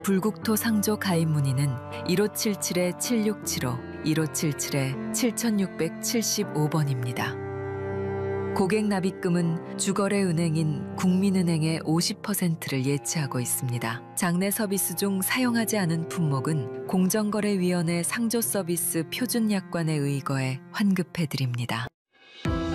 불국토 상조 가입 문의는 1577-7675, 1577-7675번입니다. 고객 납입금은 주거래 은행인 국민은행의 50%를 예치하고 있습니다. 장내 서비스 중 사용하지 않은 품목은 공정거래위원회 상조 서비스 표준 약관에 의거해 환급해 드립니다.